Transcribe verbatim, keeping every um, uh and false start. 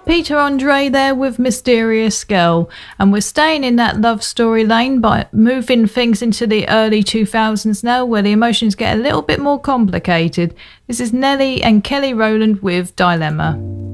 Peter Andre there with Mysterious Girl, and we're staying in that love story lane by moving things into the early two thousands now, where the emotions get a little bit more complicated. This is Nelly and Kelly Rowland with Dilemma.